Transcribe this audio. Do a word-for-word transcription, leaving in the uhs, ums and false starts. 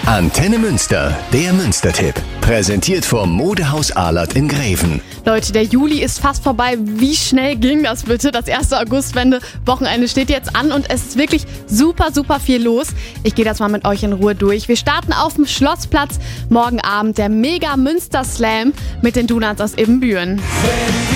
Antenne Münster, der Münster-Tipp. Präsentiert vom Modehaus Ahlert in Greven. Leute, der Juli ist fast vorbei. Wie schnell ging das bitte? Das erste Augustwende Wochenende steht jetzt an und es ist wirklich super, super viel los. Ich gehe das mal mit euch in Ruhe durch. Wir starten auf dem Schlossplatz. Morgen Abend der Mega Münster Slam mit den Donuts aus Ibbenbüren.